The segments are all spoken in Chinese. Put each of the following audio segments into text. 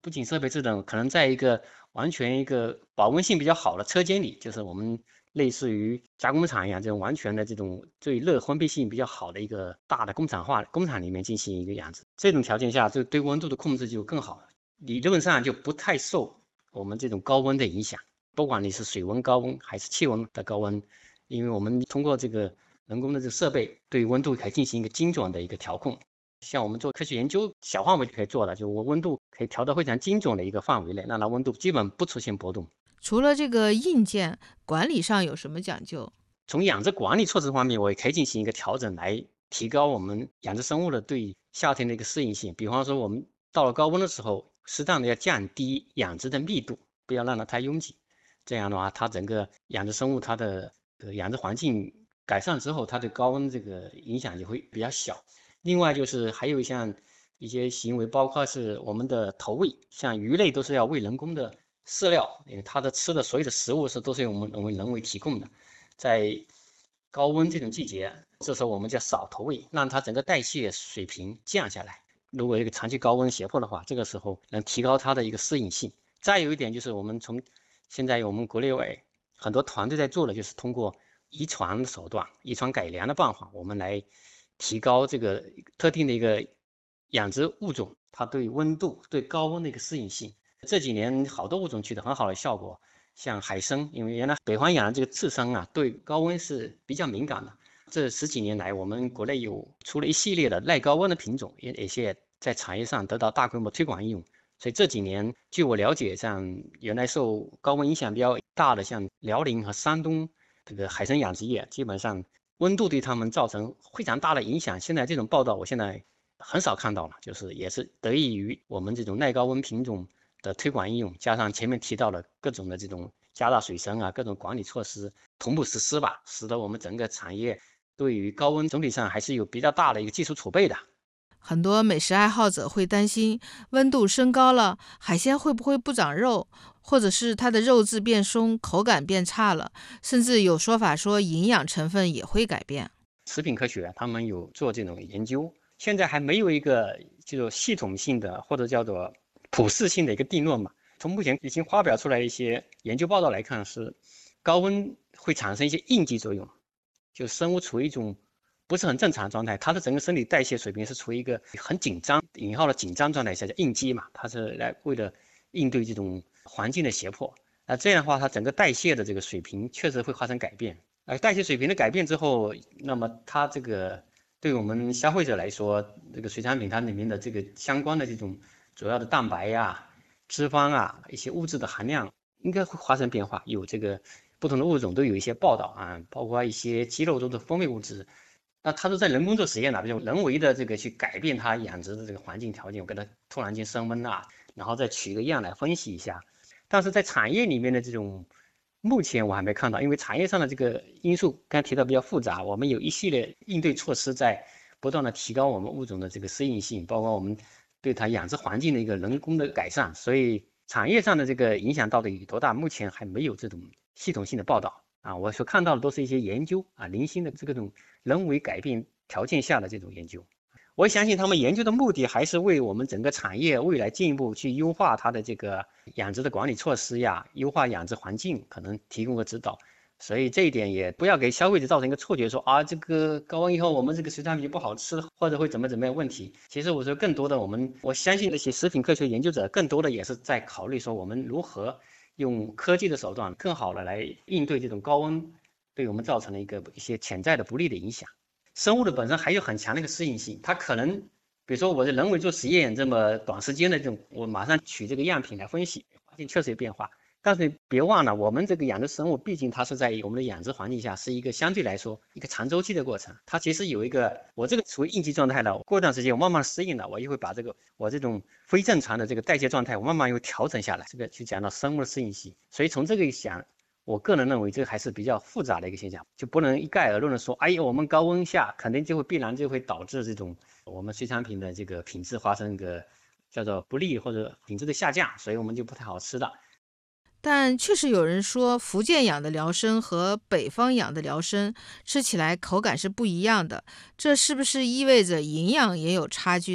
不仅设备制冷，可能在一个完全一个保温性比较好的车间里，就是我们类似于加工厂一样，这种完全的这种对热封闭性比较好的一个大的工厂里面进行一个养殖。这种条件下，就对温度的控制就更好了，理论上就不太受我们这种高温的影响。不管你是水温高温还是气温的高温，因为我们通过这个人工的这个设备对温度可以进行一个精准的一个调控。像我们做科学研究，小范围就可以做的，就我温度可以调到非常精准的一个范围内，让它温度基本不出现波动。 除了这个硬件，管理上有什么讲究？ 从养殖管理措施方面，我也可以进行一个调整，来提高我们养殖生物的对夏天的一个适应性。比方说，我们到了高温的时候，适当的要降低养殖的密度，不要让它太拥挤。这样的话，它整个养殖生物它的养殖环境改善之后，它对高温这个影响就会比较小。另外就是还有一些行为，包括是我们的投喂，像鱼类都是要喂人工的饲料，因为它的吃的所有的食物都是由我们人为提供的。在高温这种季节，这时候我们就少投喂，让它整个代谢水平降下来。如果一个长期高温胁迫的话，这个时候能提高它的一个适应性。再有一点就是，现在我们国内外很多团队在做的，就是通过遗传手段、遗传改良的办法，我们来提高这个特定的一个养殖物种它对温度、对高温的一个适应性。这几年好多物种取得很好的效果，像海参，因为原来北方养的这个刺参啊，对高温是比较敏感的。这十几年来，我们国内有出了一系列的耐高温的品种，也些在产业上得到大规模推广应用。所以这几年，据我了解，像原来受高温影响比较大的，像辽宁和山东这个海参养殖业，基本上温度对他们造成非常大的影响。现在这种报道，我现在很少看到了，就是也是得益于我们这种耐高温品种的推广应用，加上前面提到的各种的这种加大水深啊，各种管理措施同步实施吧，使得我们整个产业对于高温总体上还是有比较大的一个技术储备的。 很多美食爱好者会担心，温度升高了，海鲜会不会不长肉，或者是它的肉质变松，口感变差了，甚至有说法说营养成分也会改变。 食品科学他们有做这种研究，现在还没有一个就是系统性的或者叫做普适性的一个定论嘛。从目前已经发表出来一些研究报道来看，是高温会产生一些应激作用，就生物处于一种不是很正常的状态，它的整个生理代谢水平是处于一个很紧张引号的紧张状态下，叫应激嘛，它是来为了应对这种环境的胁迫。那这样的话，它整个代谢的这个水平确实会发生改变。代谢水平的改变之后，那么它这个对我们消费者来说，这个水产品它里面的这个相关的这种主要的蛋白呀、脂肪啊一些物质的含量应该会发生变化。有这个不同的物种都有一些报道啊，包括一些鸡肉中的风味物质。那它是在人工做实验的，比如人为的这个去改变它养殖的这个环境条件，我给它突然间升温啊，然后再取个样来分析一下。但是在产业里面的这种，目前我还没看到，因为产业上的这个因素刚才提到比较复杂，我们有一系列应对措施在不断的提高我们物种的这个适应性，包括我们对它养殖环境的一个人工的改善，所以产业上的这个影响到底有多大，目前还没有这种系统性的报道啊。我所看到的都是一些研究啊，零星的这种人为改变条件下的这种研究。我相信他们研究的目的还是为我们整个产业未来进一步去优化它的这个养殖的管理措施呀，优化养殖环境，可能提供个指导。所以这一点也不要给消费者造成一个错觉，说啊这个高温以后我们这个水产品不好吃，或者会怎么样问题。其实我说更多的我相信这些食品科学研究者更多的也是在考虑说我们如何用科技的手段更好的来应对这种高温对我们造成的一些潜在的不利的影响。生物的本身还有很强的一个适应性，它可能，比如说我的人为做实验这么短时间的这种，我马上取这个样品来分析，发现确实有变化。但是别忘了，我们这个养殖生物毕竟它是在我们的养殖环境下，是一个相对来说一个长周期的过程。它其实有一个，我这个处于应激状态了，过段时间我慢慢适应了，我又会把我这种非正常的这个代谢状态，我慢慢又调整下来。这个就讲到生物的适应性，所以从这个想，我个人认为这还是比较复杂的一个现象，就不能一概而论的说，哎呀，我们高温下肯定必然就会导致这种我们水产品的这个品质发生一个叫做不利或者品质的下降，所以我们就不太好吃了。 但确实有人说，福建养的辽参和北方养的辽参吃起来口感是不一样的，这是不是意味着营养也有差距呢？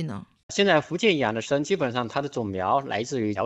现在福建养的参基本上它的种苗来自于